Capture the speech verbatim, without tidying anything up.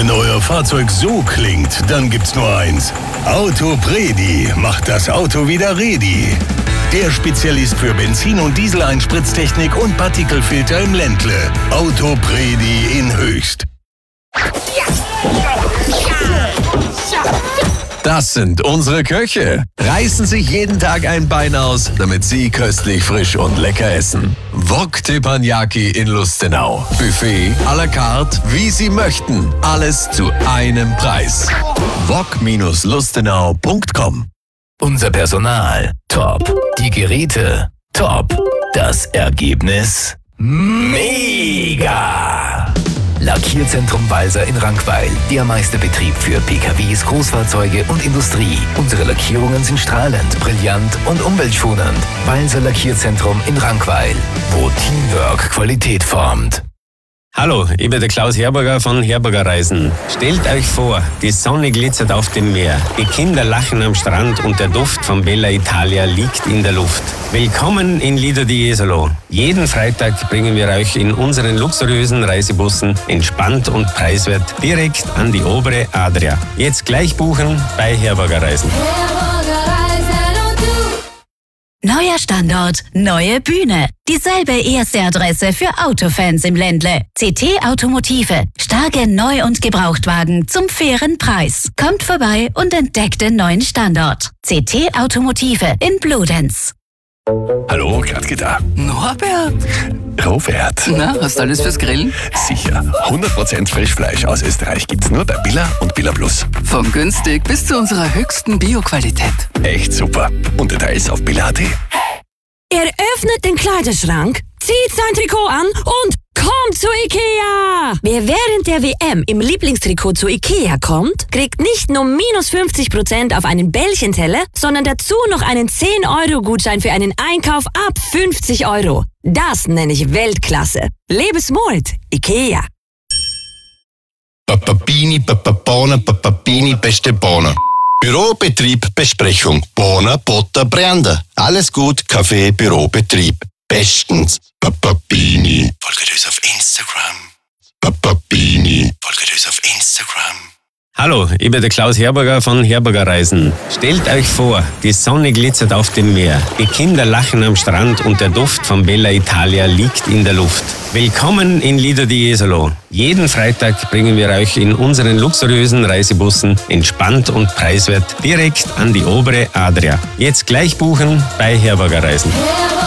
Wenn euer Fahrzeug so klingt, dann gibt's nur eins. Autopredi macht das Auto wieder ready. Der Spezialist für Benzin- und Diesel-Einspritztechnik und Partikelfilter im Ländle. Autopredi in Höchst. Das sind unsere Köche. Reißen sich jeden Tag ein Bein aus, damit sie köstlich, frisch und lecker essen. Wok Teppanyaki in Lustenau. Buffet à la carte, wie Sie möchten. Alles zu einem Preis. wok Bindestrich lustenau Punkt com. Unser Personal top. Die Geräte top. Das Ergebnis mega. Lackierzentrum Walser in Rankweil. Der Meisterbetrieb für P K Ws, Großfahrzeuge und Industrie. Unsere Lackierungen sind strahlend, brillant und umweltschonend. Walser Lackierzentrum in Rankweil, wo Teamwork Qualität formt. Hallo, ich bin der Klaus Herberger von Herberger Reisen. Stellt euch vor, die Sonne glitzert auf dem Meer, die Kinder lachen am Strand und der Duft von Bella Italia liegt in der Luft. Willkommen in Lido di Jesolo. Jeden Freitag bringen wir euch in unseren luxuriösen Reisebussen entspannt und preiswert direkt an die obere Adria. Jetzt gleich buchen bei Herberger Reisen. Neuer Standort, neue Bühne. Dieselbe erste Adresse für Autofans im Ländle. C T Automotive. Starke Neu- und Gebrauchtwagen zum fairen Preis. Kommt vorbei und entdeckt den neuen Standort. C T Automotive in Bludenz. Hallo, Gradke da. Norbert! Robert. Na, hast du alles fürs Grillen? Sicher. hundert Prozent Frischfleisch aus Österreich gibt's nur bei Billa und Billa Plus. Von günstig bis zu unserer höchsten Bio-Qualität. Echt super. Und Details auf billa punkt at. Er öffnet den Kleiderschrank, zieht sein Trikot an und kommt zu Ikea! Wer während der W M im Lieblingstrikot zu Ikea kommt, kriegt nicht nur minus fünfzig Prozent auf einen Bällchenteller, sondern dazu noch einen zehn Euro Gutschein für einen Einkauf ab fünfzig Euro. Das nenne ich Weltklasse. Lebensmut, Ikea. Papapini, Papapona, Papapini, beste Bohne. Bürobetrieb, Besprechung. Bohne, Butter, Branda. Alles gut, Kaffee, Bürobetrieb. Bestens. Papapini. Folgt uns auf Instagram. Papapini. Folgt uns auf Instagram. Hallo, ich bin der Klaus Herberger von Herberger Reisen. Stellt euch vor, die Sonne glitzert auf dem Meer, die Kinder lachen am Strand und der Duft von Bella Italia liegt in der Luft. Willkommen in Lido di Jesolo. Jeden Freitag bringen wir euch in unseren luxuriösen Reisebussen entspannt und preiswert direkt an die obere Adria. Jetzt gleich buchen bei Herberger Reisen.